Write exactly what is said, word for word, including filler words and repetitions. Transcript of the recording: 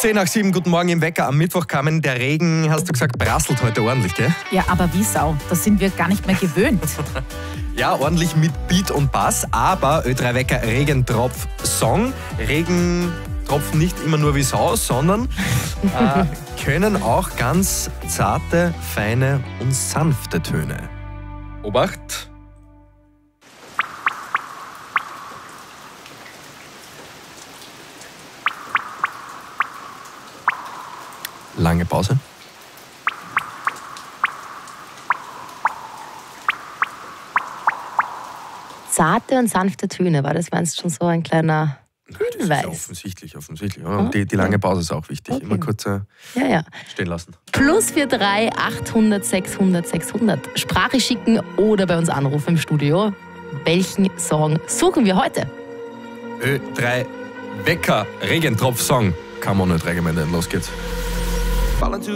zehn nach sieben, guten Morgen im Wecker. Am Mittwoch kam der Regen, hast du gesagt, prasselt heute ordentlich, gell? Ja, aber wie Sau. Das sind wir gar nicht mehr gewöhnt. Ja, ordentlich mit Beat und Bass, aber Ö drei Wecker Regentropf-Song. Regen tropfen nicht immer nur wie Sau, sondern äh, können auch ganz zarte, feine und sanfte Töne. Obacht! Lange Pause. Zarte und sanfte Töne, war das meinst schon so ein kleiner Das ist ja offensichtlich, offensichtlich. Ah, die, die lange Pause ist auch wichtig. Okay. Immer kurz äh, Ja, ja. stehen lassen. Plus vier drei achthundert sechshundert sechshundert. Sprache schicken oder bei uns anrufen im Studio. Welchen Song suchen wir heute? Ö drei Wecker Regentropf-Song. Come on, Ö drei Gemeinde, los geht's. Ballern zu.